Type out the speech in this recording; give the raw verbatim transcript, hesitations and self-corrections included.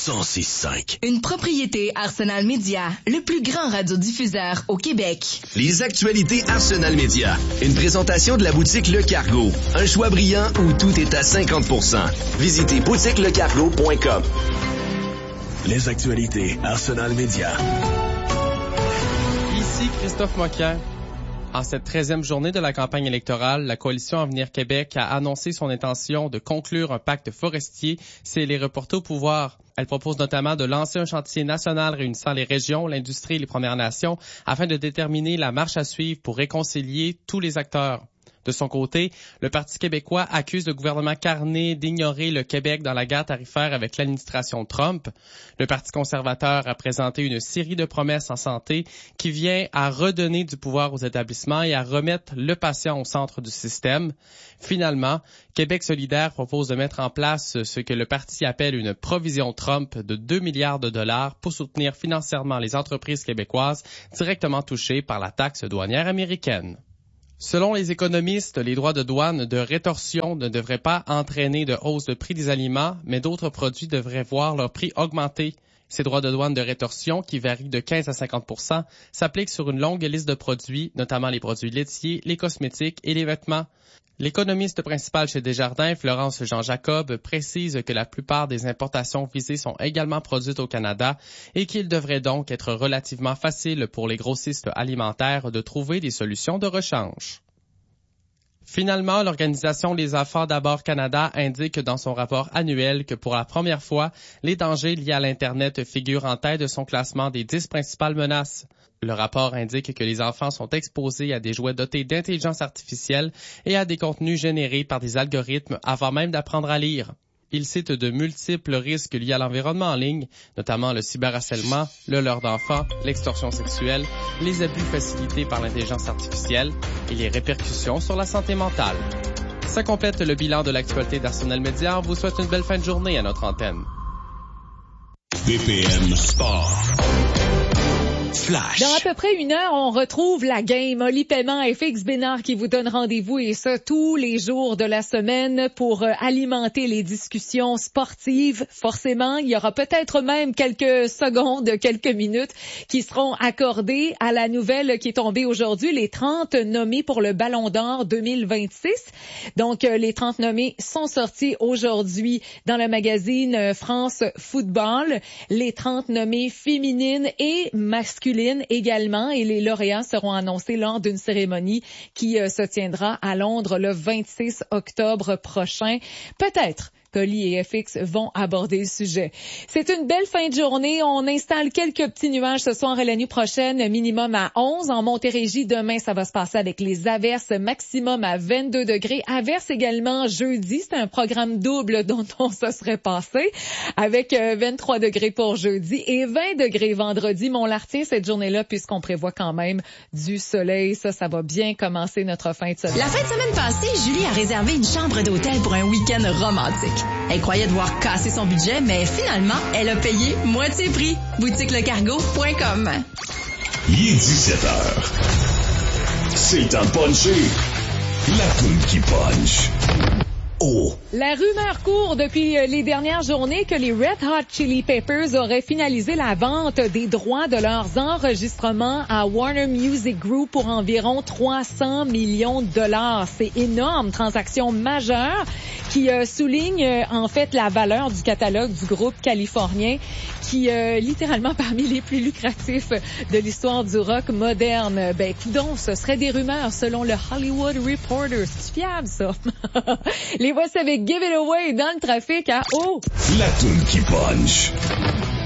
cent six cinq. Une propriété Arsenal Média, le plus grand radiodiffuseur au Québec. Les actualités Arsenal Média. Une présentation de la boutique Le Cargo. Un choix brillant où tout est à cinquante pour cent. Visitez boutique le cargo point com. Les actualités Arsenal Média. Ici Christophe Moquin. En cette treizième journée de la campagne électorale, la Coalition Avenir Québec a annoncé son intention de conclure un pacte forestier si elle est reportée au pouvoir. Elle propose notamment de lancer un chantier national réunissant les régions, l'industrie et les Premières Nations afin de déterminer la marche à suivre pour réconcilier tous les acteurs. De son côté, le Parti québécois accuse le gouvernement Carney d'ignorer le Québec dans la guerre tarifaire avec l'administration Trump. Le Parti conservateur a présenté une série de promesses en santé qui vient à redonner du pouvoir aux établissements et à remettre le patient au centre du système. Finalement, Québec solidaire propose de mettre en place ce que le parti appelle une provision Trump de deux milliards de dollars pour soutenir financièrement les entreprises québécoises directement touchées par la taxe douanière américaine. Selon les économistes, les droits de douane de rétorsion ne devraient pas entraîner de hausse de prix des aliments, mais d'autres produits devraient voir leur prix augmenter. Ces droits de douane de rétorsion, qui varient de quinze à cinquante pour cent, s'appliquent sur une longue liste de produits, notamment les produits laitiers, les cosmétiques et les vêtements. L'économiste principal chez Desjardins, Florence Jean-Jacob, précise que la plupart des importations visées sont également produites au Canada et qu'il devrait donc être relativement facile pour les grossistes alimentaires de trouver des solutions de rechange. Finalement, l'organisation Les Enfants d'abord Canada indique dans son rapport annuel que pour la première fois, les dangers liés à l'Internet figurent en tête de son classement des dix principales menaces. Le rapport indique que les enfants sont exposés à des jouets dotés d'intelligence artificielle et à des contenus générés par des algorithmes avant même d'apprendre à lire. Il cite de multiples risques liés à l'environnement en ligne, notamment le cyberharcèlement, le leurre d'enfants, l'extorsion sexuelle, les abus facilités par l'intelligence artificielle et les répercussions sur la santé mentale. Ça complète le bilan de l'actualité d'Arsenal Média. On vous souhaite une belle fin de journée à notre antenne. B P M Sport. Flash. Dans à peu près une heure, on retrouve la game. Oli Paiement et Félix Bénard qui vous donnent rendez-vous et ça tous les jours de la semaine pour euh, alimenter les discussions sportives. Forcément, il y aura peut-être même quelques secondes, quelques minutes qui seront accordées à la nouvelle qui est tombée aujourd'hui, les trente nommés pour le Ballon d'Or deux mille vingt-six. Donc, euh, les trente nommés sont sortis aujourd'hui dans le magazine France Football. Les trente nommés féminines et masculines également et les lauréats seront annoncés lors d'une cérémonie qui euh, se tiendra à Londres le vingt-six octobre prochain. Peut-être Oli et F X vont aborder le sujet. C'est une belle fin de journée. On installe quelques petits nuages ce soir et la nuit prochaine, minimum à onze. En Montérégie, demain, ça va se passer avec les averses, maximum à vingt-deux degrés. Averses également jeudi. C'est un programme double dont on se serait passé avec vingt-trois degrés pour jeudi et vingt degrés vendredi. Mais on la retient cette journée-là puisqu'on prévoit quand même du soleil. Ça, ça va bien commencer notre fin de semaine. La fin de semaine passée, Julie a réservé une chambre d'hôtel pour un week-end romantique. Elle croyait devoir casser son budget, mais finalement, elle a payé moitié prix. boutique le cargo point com. Il est dix-sept heures. C'est le temps de puncher. La toune qui punch. Oh. La rumeur court depuis les dernières journées que les Red Hot Chili Peppers auraient finalisé la vente des droits de leurs enregistrements à Warner Music Group pour environ trois cents millions de dollars. C'est énorme, transaction majeure qui euh, souligne euh, en fait la valeur du catalogue du groupe californien qui euh, littéralement parmi les plus lucratifs de l'histoire du rock moderne. Ben coudonc, ce serait des rumeurs selon le Hollywood Reporter. C'est fiable ça. Les voici avec Give It Away dans le trafic à oh! La toune qui punch.